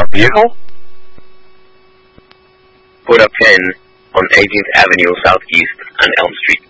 vehicle? Put a pin on 18th Avenue Southeast and Elm Street.